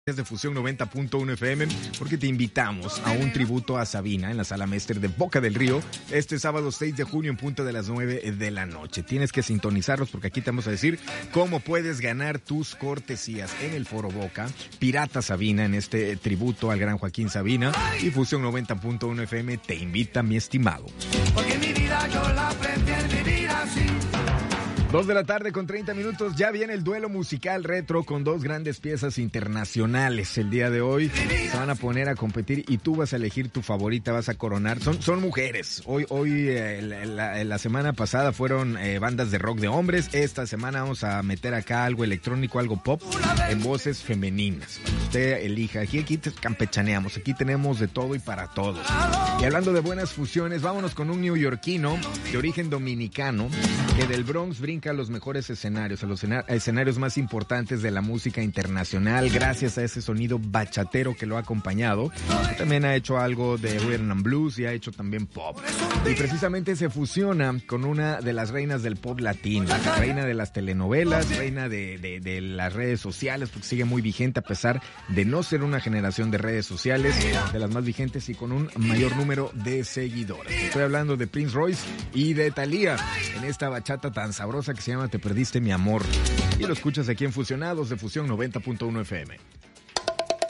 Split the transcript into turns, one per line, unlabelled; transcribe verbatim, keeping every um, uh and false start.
de Fusión noventa punto uno F M, porque te invitamos a un tributo a Sabina en la Sala Mester de Boca del Río este sábado seis de junio en punto de las nueve de la noche. Tienes que sintonizarlos porque aquí te vamos a decir cómo puedes ganar tus cortesías en el Foro Boca, Pirata Sabina, en este tributo al gran Joaquín Sabina, y Fusión noventa punto uno F M te invita, mi estimado.
Porque mi vida yo la prefiero vivir así.
Dos de la tarde con treinta minutos, ya viene el duelo musical retro con dos grandes piezas internacionales. El día de hoy se van a poner a competir y tú vas a elegir tu favorita, vas a coronar. Son, son mujeres. Hoy, hoy eh, la, la, la semana pasada fueron eh, bandas de rock de hombres. Esta semana vamos a meter acá algo electrónico, algo pop, en voces femeninas. Para que usted elija. Aquí, aquí te campechaneamos, aquí tenemos de todo y para todos. Y hablando de buenas fusiones, vámonos con un neoyorquino de origen dominicano que del Bronx brinca a los mejores escenarios, a los escenarios más importantes de la música internacional, gracias a ese sonido bachatero que lo ha acompañado. También ha hecho algo de rhythm and blues y ha hecho también pop. Y precisamente se fusiona con una de las reinas del pop latino, reina de las telenovelas, reina de, de, de las redes sociales, porque sigue muy vigente a pesar de no ser una generación de redes sociales, de las más vigentes y con un mayor número de seguidores. Estoy hablando de Prince Royce y de Thalía en esta bachata tan sabrosa que se llama Te Perdiste Mi Amor. Y lo escuchas aquí en Fusionados de Fusión noventa punto uno F M.